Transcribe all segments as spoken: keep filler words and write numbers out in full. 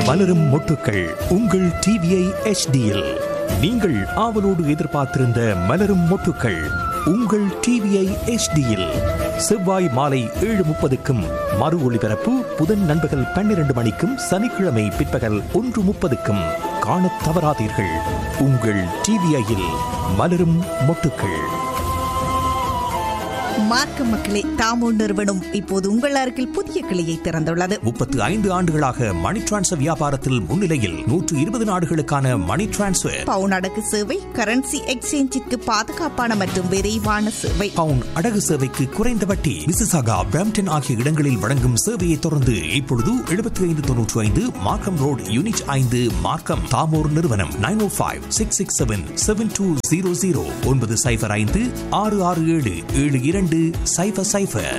மலரும் மொட்டுக்கள் உங்கள் டிவிஐ எச்டியில். நீங்கள் ஆவலோடு எதிர்பார்த்திருந்த மலரும் மொட்டுக்கள் உங்கள் டிவிஐ எச்டியில் செவ்வாய் மாலை ஏழு முப்பதுக்கும் மறு ஒளிபரப்பு புதன் நண்பகல் பன்னிரண்டு மணிக்கும் சனிக்கிழமை பிற்பகல் ஒன்று முப்பதுக்கும் காணத் தவறாதீர்கள். உங்கள் டிவிஐயில் மலரும் மொட்டுக்கள். மார்க்க மக்களே, தாமோ நிறுவனம் இப்போது உங்கள் அருகில் புதிய கிளையை திறந்துள்ளது. முப்பத்து ஐந்து ஆண்டுகளாக மணி டிரான்ஸ்ஃபர் வியாபாரத்தில் முன்னிலையில் நூற்று இருபது நாடுகளுக்கான மணி டிரான்ஸ்ஃபர், பவுன் அடகு சேவை, கரன்சி எக்ஸ்சேஞ்சிற்கு பாதுகாப்பான மற்றும் விரைவான சேவை, பவுன் அடகு சேவைக்கு குறைந்த வட்டி, மிசிசாகா, பிரம்டன் ஆகிய இடங்களில் வழங்கும் சேவையை தொடர்ந்து இப்பொழுது எழுபத்தி ஐந்து தொன்னூற்றி ஐந்து மார்க்கம் ரோட் யூனிட் ஐந்து மார்க்கம். தாமோர் நிறுவனம் நைன் ஓ five six six seven seven two zero zero ஒன்பது சைபர் ஐந்து ஆறு ஆறு ஏழு ஏழு இரண்டு சைபர் சைபர்.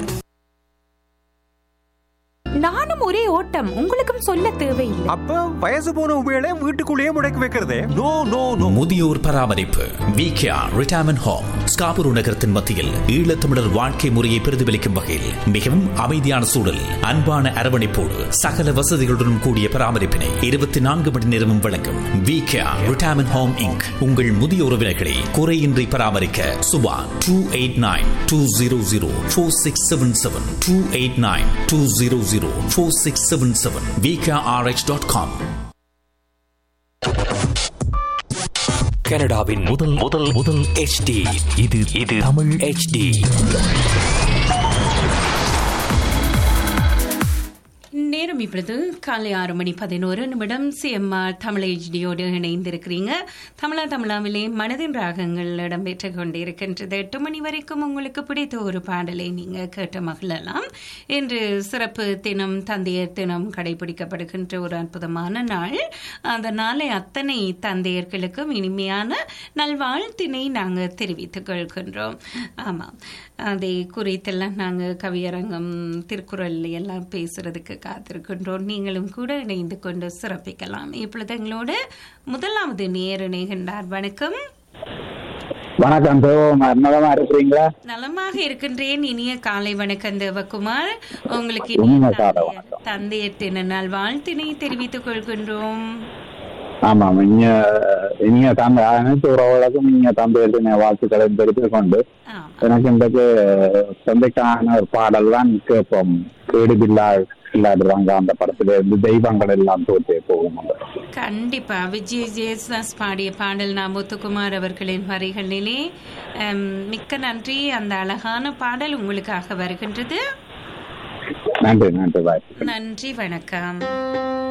நானும் ஒரே ஓட்டம், உங்களுக்கும் சொல்ல தேவையில்லை. அப்ப வயசு போன உபயோக வீட்டுக்குள்ளேயே முடக்கி வைக்கிறதே. No no no. முதியோர் பராமரிப்பு விகேஆர் ரிட்டையர்மென்ட் ஹோம் ஸ்காபுரு நகரத்தின் மத்தியில் ஈழத்தமிழர் வாழ்க்கை முறையை பிரதிபலிக்கும் வகையில் மிகவும் அமைதியான சூழல், அன்பான அரவணைப்போடு சகல வசதிகளுடன் கூடிய பராமரிப்பினை இருபத்தி நான்கு மணி நேரமும் வழங்கும் விகேஆர் ரிட்டையர்மென்ட் ஹோம் இன்க். உங்கள் முதிய உறவினர்களை குறையின்றி பராமரிக்க Subha two eight nine two zero zero four six seven seven two eight nine two zero zero four six seven seven v k r h dot com. கனடாவின் முதல் முதல் முதல் H D இது இது தமிழ் H D. நேரம் இப்பொழுது காலை ஆறு மணி பதினோரு நிமிடம். சிஎம்ஆர் தமிழ் ஹெச்டியோடு இணைந்திருக்கிறீங்க. தமிழா தமிழாவிலே மனதின் ராகங்கள் இடம்பெற்று கொண்டிருக்கின்றது. எட்டு மணி வரைக்கும் உங்களுக்கு பிடித்த ஒரு பாடலை நீங்க கேட்டு மகிழலாம். இன்று சிறப்பு தினம், தந்தையர் தினம் கடைபிடிக்கப்படுகின்ற ஒரு அற்புதமான நாள். அந்த நாளை அத்தனை தந்தையர்களுக்கும் இனிமையான நல்வாழ்த்தினை நாங்கள் தெரிவித்துக் கொள்கின்றோம். ஆமாம், அதை குறித்தெல்லாம் நாங்கள் கவியரங்கம், திருக்குறள் எல்லாம் பேசுறதுக்கு காத்திருக்கின்றோம். நீங்களும் கூட இணைந்து கொண்டு சிறப்பிக்கலாம். இப்பொழுது எங்களோட முதலாவது நேர் இணைகின்றார். வணக்கம். வணக்கம் தேவகுமார், நலமா இருக்கிறீங்களா? நலமாக இருக்கின்றேன். இனிய காலை வணக்கம் தேவகுமார். உங்களுக்கு தந்தையர் தின நாள் வாழ்த்தினை தெரிவித்துக் கொள்கின்றோம். ஆமாம், இங்க இனிய தந்தை அனைத்து உறவுகளுக்கும் இனிய தந்தையர் தின வாழ்த்துக்களை தெரிவித்துக் கொண்டு, எனக்கு இன்றைக்கு சொந்தக்கான ஒரு பாடல் தான் கேட்போம். கேடுபில்லா இல்லாடுவாங்க அந்த படத்துல இருந்து தெய்வங்கள் எல்லாம் தோற்றே போகும். கண்டிப்பா விஜய் ஜேசுதாஸ் பாடிய பாடல் நான் முத்துக்குமார் அவர்களின் வரிகளிலே. மிக்க நன்றி. அந்த அழகான பாடல் உங்களுக்காக வருகின்றது. நன்றி நன்றி. நன்றி, வணக்கம்.